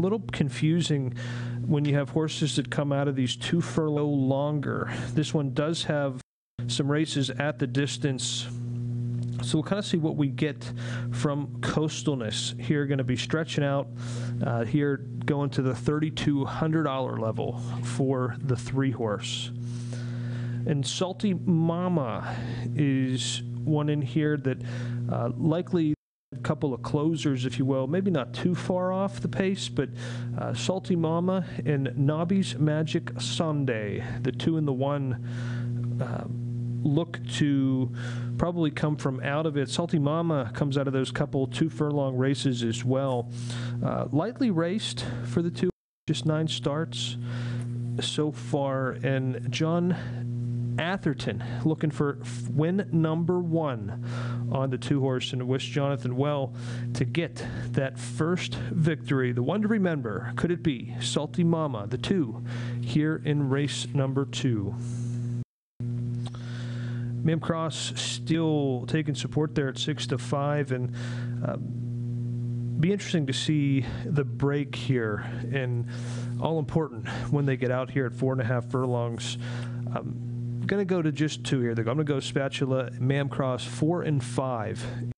little confusing when you have horses that come out of these 2 furlong longer. This one does have some races at the distance. So we'll kind of see what we get from Coastalness here. Going to be stretching out here, going to the $3,200 level for the 3-horse. And Salty Mama is one in here that likely a couple of closers, if you will, maybe not too far off the pace, but Salty Mama and Nobby's Magic Sunday, the 2 and the 1, look to probably come from out of it. Salty Mama comes out of those couple 2 furlong races as well. Lightly raced for the 2, just 9 starts so far. And John Atherton looking for win number 1 on the 2-horse, and wish Jonathan well to get that first victory. The one to remember, could it be Salty Mama, the 2, here in race number 2. Mayhem Cross still taking support there at 6-5, and be interesting to see the break here, and all important when they get out here at 4.5 furlongs. Going to go to just 2 here. I'm going to go Spatula, Mayhem Cross 4 and 5